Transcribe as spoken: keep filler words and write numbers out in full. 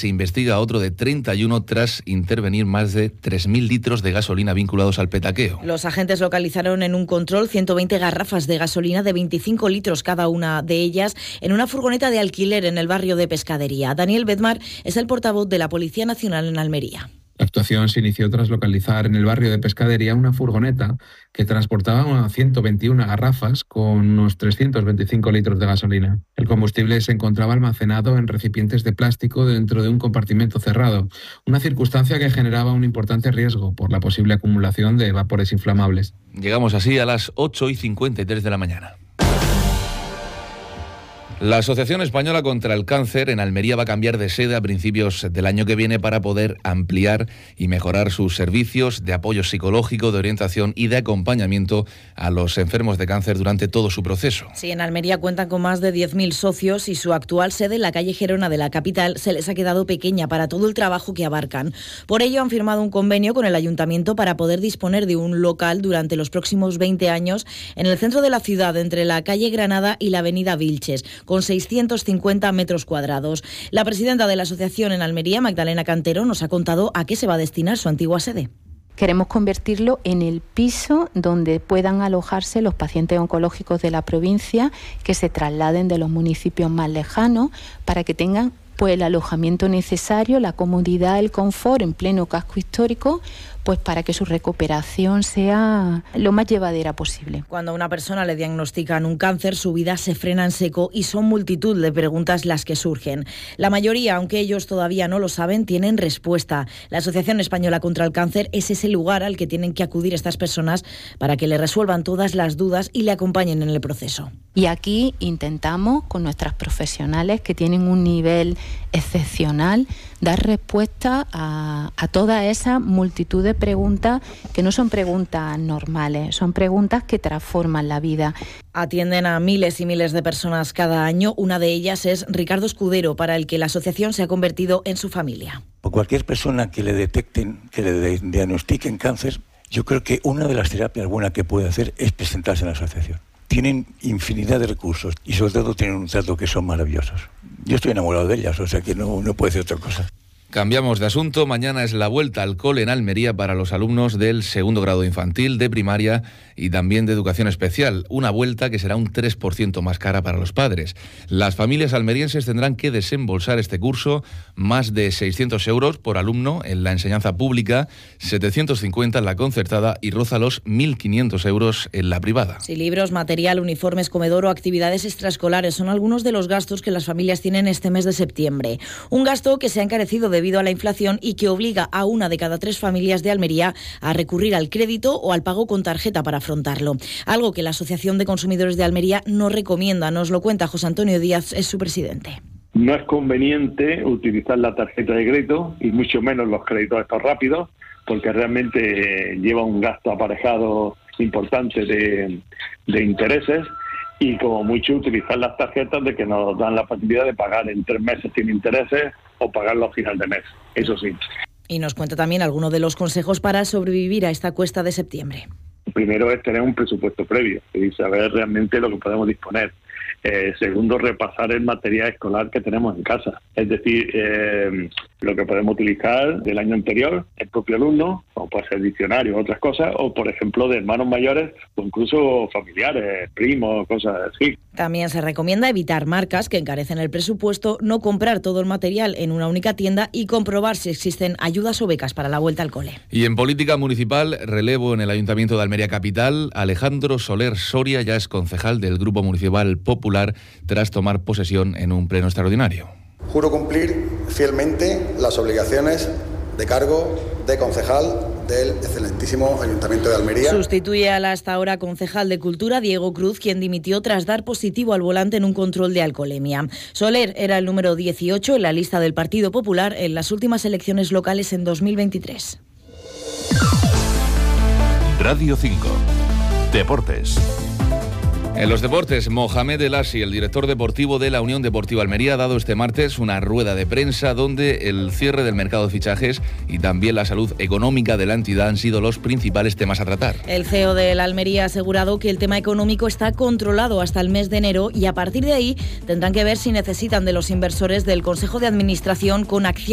se investiga a otro de treinta y uno tras intervenir más de tres mil litros de gasolina vinculados al petaqueo. Los agentes localizaron en un control ciento veinte garrafas de gasolina de veinticinco litros cada una de ellas en una furgoneta de alquiler en el barrio de Pescadería. Daniel Bedmar es el portavoz de la Policía Nacional en Almería. La actuación se inició tras localizar en el barrio de Pescadería una furgoneta que transportaba unas ciento veintiuna garrafas con unos trescientos veinticinco litros de gasolina. El combustible se encontraba almacenado en recipientes de plástico dentro de un compartimento cerrado, una circunstancia que generaba un importante riesgo por la posible acumulación de vapores inflamables. Llegamos así a las ocho y cincuenta y tres de la mañana. La Asociación Española contra el Cáncer en Almería va a cambiar de sede a principios del año que viene para poder ampliar y mejorar sus servicios de apoyo psicológico, de orientación y de acompañamiento a los enfermos de cáncer durante todo su proceso. Sí, en Almería cuentan con más de diez mil socios y su actual sede en la calle Gerona de la capital se les ha quedado pequeña para todo el trabajo que abarcan. Por ello han firmado un convenio con el Ayuntamiento para poder disponer de un local durante los próximos veinte años en el centro de la ciudad, entre la calle Granada y la avenida Vilches, con seiscientos cincuenta metros cuadrados. La presidenta de la asociación en Almería, Magdalena Cantero, nos ha contado a qué se va a destinar su antigua sede. Queremos convertirlo en el piso donde puedan alojarse los pacientes oncológicos de la provincia que se trasladen de los municipios más lejanos para que tengan pues el alojamiento necesario, la comodidad, el confort en pleno casco histórico, pues para que su recuperación sea lo más llevadera posible. Cuando a una persona le diagnostican un cáncer, su vida se frena en seco y son multitud de preguntas las que surgen. La mayoría, aunque ellos todavía no lo saben, tienen respuesta. La Asociación Española contra el Cáncer es ese lugar al que tienen que acudir estas personas para que le resuelvan todas las dudas y le acompañen en el proceso. Y aquí intentamos, con nuestras profesionales que tienen un nivel excepcional, dar respuesta a, a toda esa multitud de preguntas que no son preguntas normales, son preguntas que transforman la vida. Atienden a miles y miles de personas cada año. Una de ellas es Ricardo Escudero, para el que la asociación se ha convertido en su familia. Por cualquier persona que le detecten, que le diagnostiquen cáncer, yo creo que una de las terapias buenas que puede hacer es presentarse en la asociación. Tienen infinidad de recursos y sobre todo tienen un trato que son maravillosos. Yo estoy enamorado de ellas, o sea que no, no puede ser otra cosa. Cambiamos de asunto. Mañana es la vuelta al cole en Almería para los alumnos del segundo grado infantil, de primaria y también de educación especial. Una vuelta que será un tres por ciento más cara para los padres. Las familias almerienses tendrán que desembolsar este curso más de seiscientos euros por alumno en la enseñanza pública, setecientos cincuenta en la concertada y roza los mil quinientos euros en la privada. Sí, libros, material, uniformes, comedor o actividades extraescolares son algunos de los gastos que las familias tienen este mes de septiembre. Un gasto que se ha encarecido de debido a la inflación y que obliga a una de cada tres familias de Almería a recurrir al crédito o al pago con tarjeta para afrontarlo. Algo que la Asociación de Consumidores de Almería no recomienda. Nos lo cuenta José Antonio Díaz, es su presidente. No es conveniente utilizar la tarjeta de crédito y mucho menos los créditos estos rápidos, porque realmente lleva un gasto aparejado importante de, de intereses. Y como mucho utilizar las tarjetas de que nos dan la facilidad de pagar en tres meses sin intereses o pagarlo a final de mes, eso sí. Y nos cuenta también algunos de los consejos para sobrevivir a esta cuesta de septiembre. Primero es tener un presupuesto previo y saber realmente lo que podemos disponer. Eh, segundo, repasar el material escolar que tenemos en casa. Es decir, eh, lo que podemos utilizar del año anterior, el propio alumno, o puede ser diccionario, otras cosas, o por ejemplo de hermanos mayores, o incluso familiares, primos, cosas así. También se recomienda evitar marcas que encarecen el presupuesto, no comprar todo el material en una única tienda y comprobar si existen ayudas o becas para la vuelta al cole. Y en política municipal, relevo en el Ayuntamiento de Almería Capital. Alejandro Soler Soria ya es concejal del Grupo Municipal Popular tras tomar posesión en un pleno extraordinario. Juro cumplir fielmente las obligaciones de cargo de concejal del excelentísimo Ayuntamiento de Almería. Sustituye al hasta ahora concejal de Cultura, Diego Cruz, quien dimitió tras dar positivo al volante en un control de alcoholemia. Soler era el número dieciocho en la lista del Partido Popular en las últimas elecciones locales en dos mil veintitrés. Radio cinco. Deportes. En los deportes, Mohamed El Asi, el director deportivo de la Unión Deportiva Almería, ha dado este martes una rueda de prensa donde el cierre del mercado de fichajes y también la salud económica de la entidad han sido los principales temas a tratar. El C E O de la Almería ha asegurado que el tema económico está controlado hasta el mes de enero y a partir de ahí tendrán que ver si necesitan de los inversores del Consejo de Administración con acción